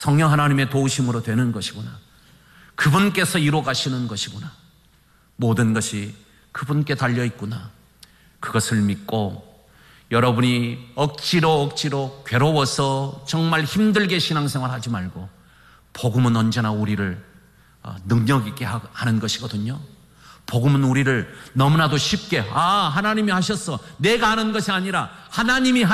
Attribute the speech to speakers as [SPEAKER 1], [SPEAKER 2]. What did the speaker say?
[SPEAKER 1] 성령 하나님의 도우심으로 되는 것이구나. 그분께서 이루어 가시는 것이구나. 모든 것이 그분께 달려있구나. 그것을 믿고 여러분이 억지로 괴로워서 정말 힘들게 신앙생활 하지 말고, 복음은 언제나 우리를 능력 있게 하는 것이거든요. 복음은 우리를 너무나도 쉽게 하나님이 하셨어, 내가 하는 것이 아니라 하나님이